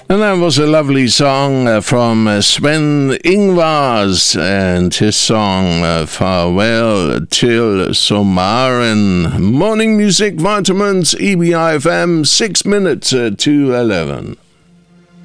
And that was a lovely song from Sven Ingvars and his song Farewell Till Sommaren. Morning Music Vitamins, EBI FM, 6 minutes to 11.